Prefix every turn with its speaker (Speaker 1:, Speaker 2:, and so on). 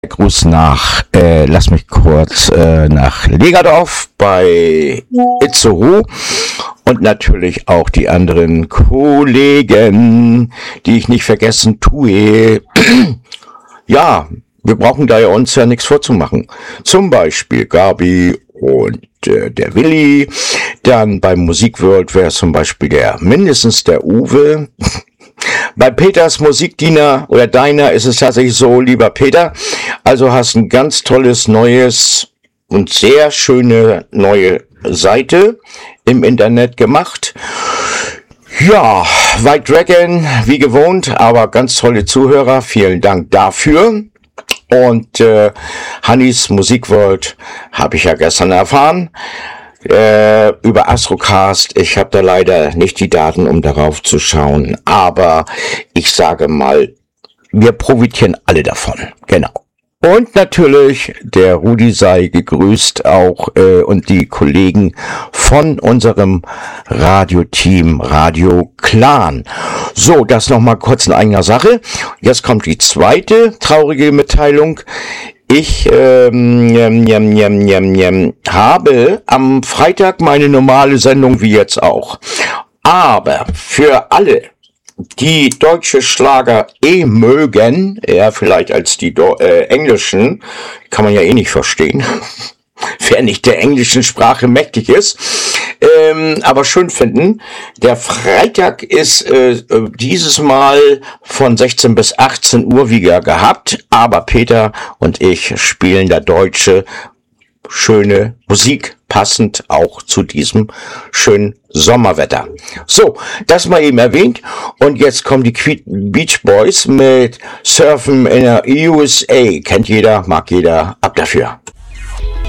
Speaker 1: Gruß nach, lass mich kurz, nach Legerdorf bei Itzehoe und natürlich auch die anderen Kollegen, die ich nicht vergessen tue. Ja, wir brauchen da ja uns ja nichts vorzumachen. Zum Beispiel Gabi und der Willi. Dann beim Musikworld wäre zum Beispiel mindestens der Uwe. Bei Peters Musikdiener oder Deiner ist es tatsächlich so, lieber Peter, also hast ein ganz tolles neues und sehr schöne neue Seite im Internet gemacht. Ja, White Dragon, wie gewohnt, aber ganz tolle Zuhörer, vielen Dank dafür. Und Hannis Musikworld habe ich ja gestern erfahren. Über Astrocast. Ich habe da leider nicht die Daten, um darauf zu schauen. Aber ich sage mal, wir profitieren alle davon. Genau. Und natürlich, der Rudi sei gegrüßt auch und die Kollegen von unserem Radioteam Radio Clan. So, das nochmal kurz in eigener Sache. Jetzt kommt die zweite traurige Mitteilung. Ich habe am Freitag meine normale Sendung wie jetzt auch. Aber für alle, die deutsche Schlager mögen, eher vielleicht als die englischen, kann man ja nicht verstehen, wer nicht der englischen Sprache mächtig ist, aber schön finden. Der Freitag ist dieses Mal von 16 bis 18 Uhr wieder gehabt, aber Peter und ich spielen da deutsche schöne Musik, passend auch zu diesem schönen Sommerwetter. So, das mal eben erwähnt. Und jetzt kommen die Beach Boys mit Surfen in der USA. Kennt jeder, mag jeder, ab dafür.